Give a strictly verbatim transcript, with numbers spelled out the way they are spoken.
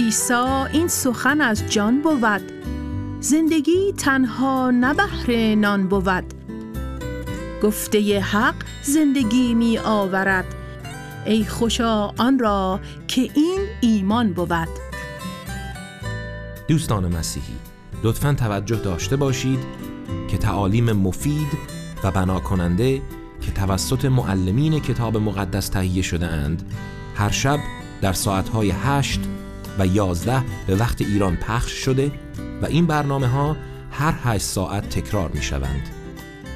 عیسی این سخن از جان بود، زندگی تنها نه بهر نان بود. گفته حق زندگی می آورد، ای خوشا آن را که این ایمان بود. دوستان مسیحی، لطفاً توجه داشته باشید که تعالیم مفید و بنا کننده که توسط معلمین کتاب مقدس تهیه شده اند هر شب در ساعتهای هشت و یازده به وقت ایران پخش شده و این برنامه ها هر هشت ساعت تکرار می شوند.